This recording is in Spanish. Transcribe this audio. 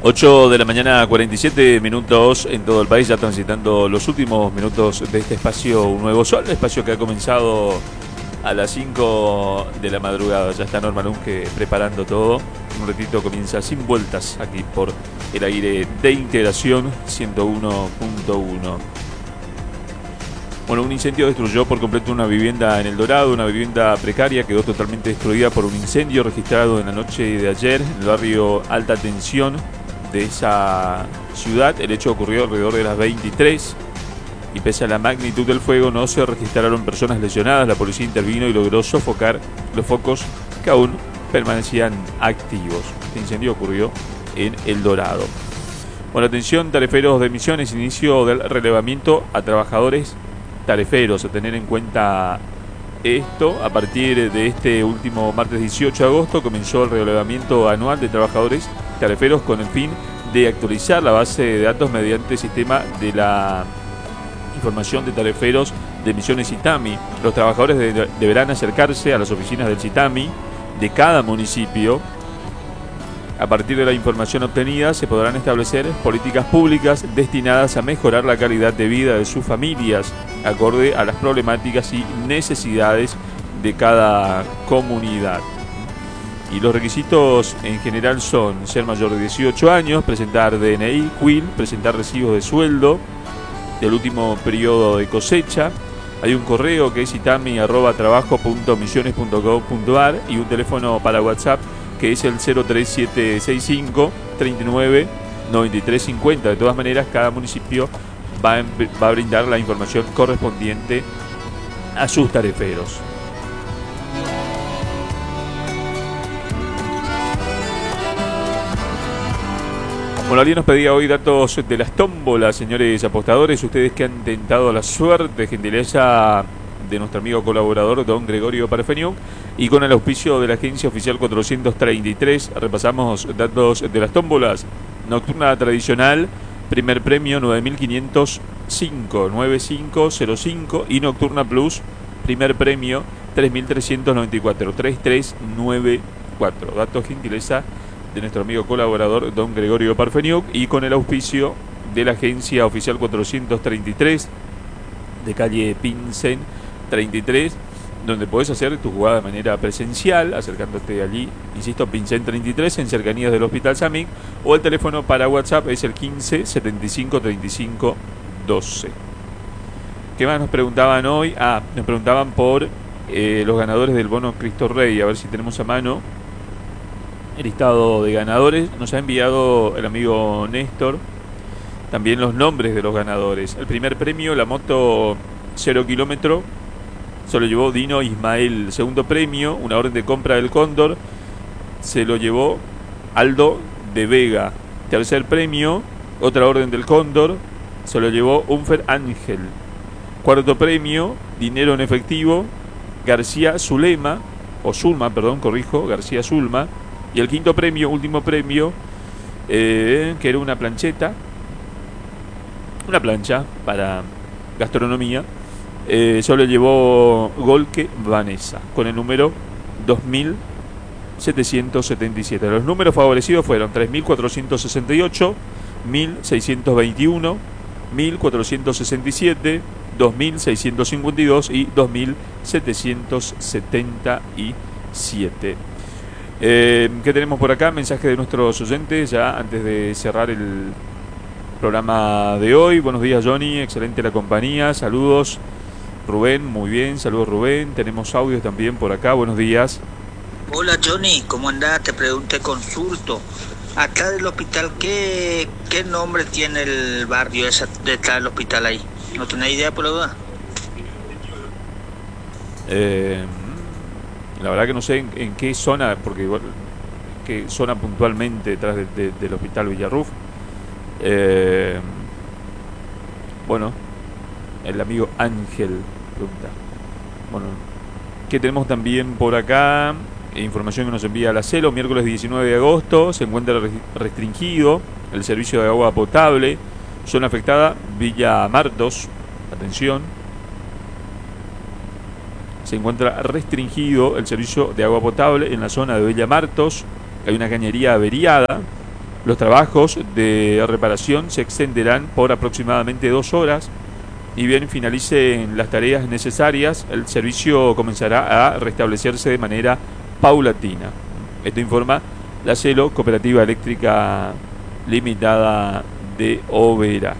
8 de la mañana, 47 minutos en todo el país, ya transitando los últimos minutos de este espacio Un Nuevo Sol, espacio que ha comenzado a las 5 de la madrugada. Ya está Norma Lunge preparando todo. Un ratito comienza Sin Vueltas aquí por el aire de Integración 101.1. Bueno, un incendio destruyó por completo una vivienda en El Dorado, una vivienda precaria quedó totalmente destruida por un incendio registrado en la noche de ayer en el barrio Alta Tensión de esa ciudad. El hecho ocurrió alrededor de las 23 y pese a la magnitud del fuego no se registraron personas lesionadas. La policía intervino y logró sofocar los focos que aún permanecían activos. Este incendio ocurrió en El Dorado. Bueno, atención tariferos de Misiones, inicio del relevamiento a trabajadores tariferos. A tener en cuenta esto, a partir de este último martes 18 de agosto comenzó el relevamiento anual de trabajadores tariferos con el fin de actualizar la base de datos mediante el sistema de la información de tariferos de Misiones Citami. Los trabajadores deberán acercarse a las oficinas del Citami de cada municipio. A partir de la información obtenida se podrán establecer políticas públicas destinadas a mejorar la calidad de vida de sus familias, acorde a las problemáticas y necesidades de cada comunidad. Y los requisitos en general son ser mayor de 18 años, presentar DNI, CUIL, presentar recibos de sueldo del último periodo de cosecha. Hay un correo que es itami@trabajo.misiones.gov.ar y un teléfono para WhatsApp que es el 03765 39 93 50. De todas maneras, cada municipio va a brindar la información correspondiente a sus tariferos. Bueno, alguien nos pedía hoy datos de las tómbolas, señores apostadores, ustedes que han tentado la suerte, gentileza de nuestro amigo colaborador don Gregorio Parfeniuk, y con el auspicio de la agencia oficial 433 repasamos datos de las tómbolas. Nocturna tradicional, primer premio 9505, 9505, y Nocturna Plus, primer premio 3394, 3394. Datos gentileza de nuestro amigo colaborador don Gregorio Parfeniuk, y con el auspicio de la agencia oficial 433 de calle Pincen 33, donde podés hacer tu jugada de manera presencial, acercándote allí, insisto, Pincen 33, en cercanías del Hospital Samig, o el teléfono para WhatsApp es el 15 75 35 12. ¿Qué más nos preguntaban hoy? Nos preguntaban por los ganadores del bono Cristo Rey, a ver si tenemos a mano el listado de ganadores. Nos ha enviado el amigo Néstor también los nombres de los ganadores. El primer premio, la moto 0 kilómetro, se lo llevó Dino Ismael. Segundo premio, una orden de compra del Cóndor, se lo llevó Aldo de Vega. Tercer premio, otra orden del Cóndor, se lo llevó Unfer Ángel. Cuarto premio, dinero en efectivo, García Zulma, García Zulma. Y el quinto premio, último premio, que era una plancha para gastronomía, solo llevó Golke Vanessa, con el número 2777. Los números favorecidos fueron 3468, 1621, 1467, 2652 y 2777. ¿Qué tenemos por acá? Mensaje de nuestros oyentes ya antes de cerrar el programa de hoy. Buenos días, Johnny, excelente la compañía, saludos. Rubén, muy bien, saludos Rubén. Tenemos audios también por acá, buenos días. Hola Johnny, ¿cómo andás? Te consulto. Acá del hospital, ¿qué nombre tiene el barrio ese detrás del hospital ahí? ¿No tenés idea por la duda? La verdad que no sé en qué zona, porque igual, qué zona puntualmente detrás del hospital Villarruf. Bueno, el amigo Ángel pregunta. Bueno, ¿qué tenemos también por acá? Información que nos envía la CELO, miércoles 19 de agosto, se encuentra restringido el servicio de agua potable, zona afectada, Villa Martos, atención. Se encuentra restringido el servicio de agua potable en la zona de Villa Martos. Hay una cañería averiada Los trabajos de reparación se extenderán por aproximadamente 2 horas y bien finalicen las tareas necesarias, el servicio comenzará a restablecerse de manera paulatina. Esto informa la CELO, Cooperativa Eléctrica Limitada de Oberá.